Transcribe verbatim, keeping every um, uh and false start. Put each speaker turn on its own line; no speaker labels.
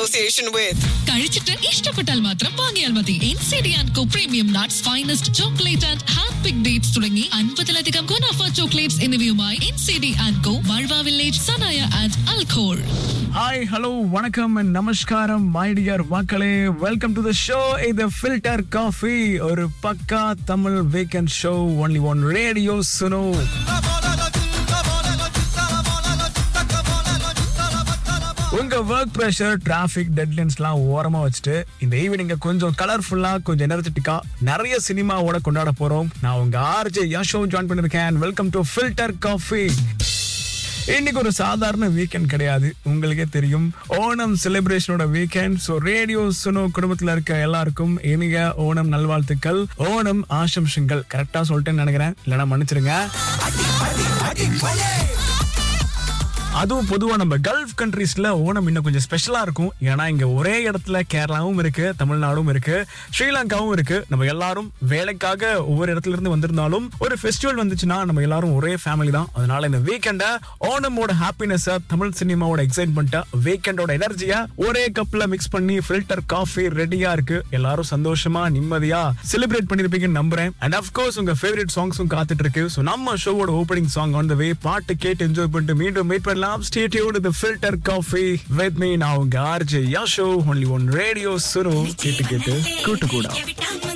association with.
കഴിച്ചിട്ട് ഇഷ്ടപ്പെട്ടാൽ മാത്രം വാങ്ങിയാൽ മതി. N C D and co premium nuts, finest chocolate and hand pick dates തുടങ്ങി അൻപതിലധികം ഗുണാഫ ചോക്ലേറ്റ്സ് എന്നിവയുമായി N C D and co, ബൾവ village, Sanaya and അൽഖോൾ.
Hi hello வணக்கம் நமஸ்காரம் மை டியர் மக்களே, வெல்கம் டு தி ஷோ. இது ஃபில்டர் காஃபி, ஒரு பக்கா Tamil weekend show, only one radio சுனோ. உங்க ஒர்க் ப்ரெஷர், டிராஃபிக், டெட்லைன்ஸ்லாம் ஓரமா வச்சுட்டு இந்த ஈவினிங்க கொஞ்சம் கலர்ஃபுல்லா, கொஞ்சம் எனர்ஜெட்டிக்கா நிறைய சினிமாவோட கொண்டாட போறோம். நான் உங்க ஆர்ஜே யஷோ ஜாயின் பண்ணிருக்கேன். Welcome to filter coffee. இன்னைக்கு ஒரு சாதாரண வீக்கெண்ட் கிடையாது, உங்களுக்கே தெரியும், ஓணம் செலிப்ரேஷனோட வீக்கெண்ட். ஸோ ரேடியோ சுனோ குடும்பத்தில் இருக்க எல்லாருக்கும் இனிய ஓணம் நல்வாழ்த்துக்கள், ஓணம் ஆசம்சங்கள். கரெக்டா சொல்லிட்டேன்னு நினைக்கிறேன், இல்லைன்னா மன்னிச்சிருங்க. அதுவும் பொதுவா நம்ம கல்ஃப் கண்ட்ரீஸ்ல ஓணம் இன்னும் கொஞ்சம் ஸ்பெஷலா இருக்கும். ஏன்னா இங்க ஒரே இடத்துல கேரளாவும் இருக்கு, தமிழ்நாடும் இருக்கு, ஸ்ரீலங்காவும் இருக்கு. நம்ம எல்லாரும் வேலைக்காக ஒவ்வொரு இடத்துல இருந்து வந்திருந்தாலும் ஒரு ஃபெஸ்டிவல் வந்துச்சுன்னா நம்ம எல்லாரும் ஒரே ஃபேமிலி தான். அதனால இந்த வீக்கெண்ட ஓணமோட ஹாப்பினஸ், தமிழ் சினிமாவோட எக்ஸைட்மெண்ட், வீக்கெண்டோட எனர்ஜியா ஒரே கப்ல மிக்ஸ் பண்ணி ஃபில்டர் காஃபி ரெடியா இருக்கு. எல்லாரும் சந்தோஷமா நிம்மதியா செலிப்ரேட் பண்ணிருப்பீங்கன்னு நம்புறேன். அண்ட் அஃப்கோர்ஸ் உங்க ஃபேவரட் சாங்ஸும் காத்துட்டு இருக்கு. ஸோ நம்ம ஷோவோட ஓப்பனிங் சாங் ஆன் த வே. பாட்டு கேட்டு என்ஜாய் பண்ணிட்டு மீண்டும் மீட் பண்ணலாம். Stay tuned to the Filter Coffee with me. Now, R J Yasho, only one radio Suru. கேட்டு கேட்டு கூட்டு கூடா.